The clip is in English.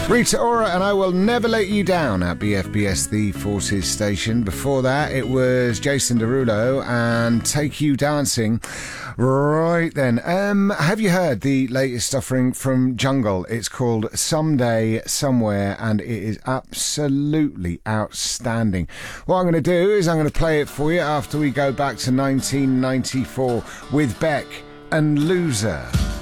Rita Ora and I Will Never Let You Down at BFBS, the Forces station. Before that, it was Jason Derulo and Take You Dancing. Right then, have you heard the latest offering from Jungle? It's called Someday, Somewhere, and it is absolutely outstanding. What I'm going to do is I'm going to play it for you after we go back to 1994 with Beck and Loser.